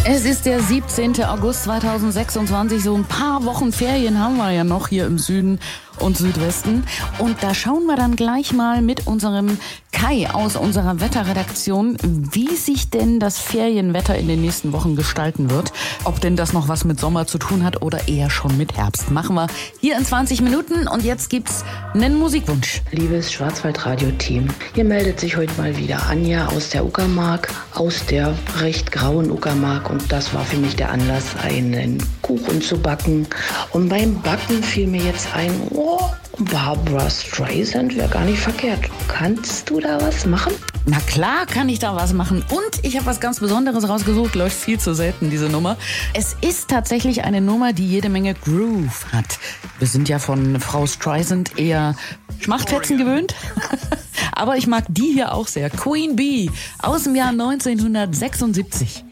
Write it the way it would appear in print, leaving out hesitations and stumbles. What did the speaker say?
Es ist der 17. August 2026. So ein paar Wochen Ferien haben wir ja noch hier im Süden und Südwesten. Und da schauen wir dann gleich mal mit unserem Kai aus unserer Wetterredaktion, wie sich denn das Ferienwetter in den nächsten Wochen gestalten wird. Ob denn das noch was mit Sommer zu tun hat oder eher schon mit Herbst. Machen wir hier in 20 Minuten und jetzt gibt's einen Musikwunsch. Liebes Schwarzwaldradio-Team, hier meldet sich heute mal wieder Anja aus der Uckermark, aus der recht grauen Uckermark, und das war für mich der Anlass, einen Kuchen zu backen. Und beim Backen fiel mir jetzt ein, Barbra Streisand wäre gar nicht verkehrt. Kannst du da was machen? Na klar kann ich da was machen. Und ich habe was ganz Besonderes rausgesucht. Läuft viel zu selten, diese Nummer. Es ist tatsächlich eine Nummer, die jede Menge Groove hat. Wir sind ja von Frau Streisand eher Schmachtfetzen gewöhnt. Aber ich mag die hier auch sehr. Queen Bee aus dem Jahr 1976.